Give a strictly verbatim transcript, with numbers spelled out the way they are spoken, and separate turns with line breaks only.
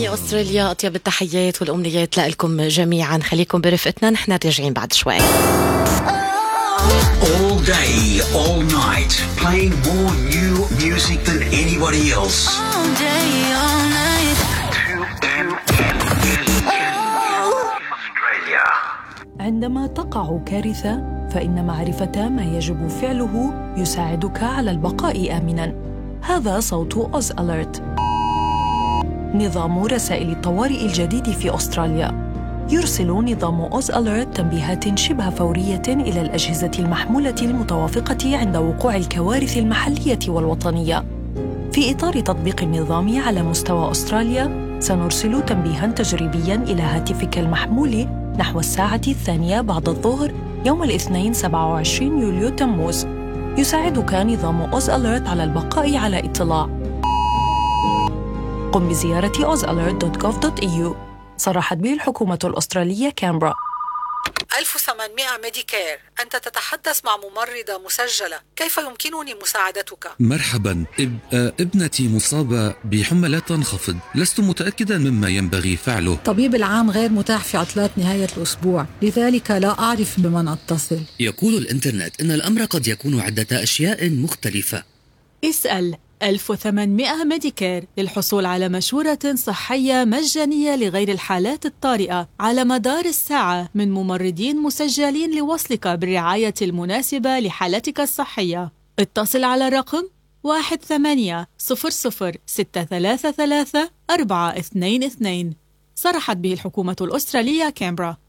من أستراليا أطيب التحيات والأمنيات لكم جميعا. خليكم برفقتنا، نحن راجعين بعد شوي.
All day, all night, playing more new music than anybody else.
All day, all night.
Australia.
عندما تقع كارثة، فإن معرفة ما يجب فعله يساعدك على البقاء آمناً. هذا صوت أوز أليرت، نظام رسائل الطوارئ الجديد في أستراليا. يرسل نظام أوز أليرت تنبيهات شبه فورية إلى الأجهزة المحمولة المتوافقة عند وقوع الكوارث المحلية والوطنية. في إطار تطبيق النظام على مستوى أستراليا، سنرسل تنبيهاً تجريبياً إلى هاتفك المحمول نحو الساعة الثانية بعد الظهر يوم الاثنين سبعة وعشرين يوليو تموز. يساعدك نظام أوز أليرت على البقاء على اطلاع. قم بزيارة أوز أليرت دوت جوف دوت إي يو. صرحت به الحكومة الأسترالية كامبرا.
ألف وثمانمائة ميديكير، أنت تتحدث مع ممرضة مسجلة، كيف يمكنني مساعدتك؟
مرحبا، إب... ابنتي مصابة بحمى لا تنخفض، لست متأكدا مما ينبغي فعله.
طبيب العام غير متاح في عطلات نهاية الأسبوع، لذلك لا أعرف بمن أتصل.
يقول الإنترنت إن الأمر قد يكون عدة أشياء مختلفة.
اسأل ألف وثمانمائة ميديكير للحصول على مشورة صحية مجانية لغير الحالات الطارئة على مدار الساعة من ممرضين مسجلين لوصلك بالرعاية المناسبة لحالتك الصحية. اتصل على رقم واحد ثمانية صفر صفر ستة ثلاثة ثلاثة أربعة اثنين اثنين. صرحت به الحكومة الأسترالية كامبرا.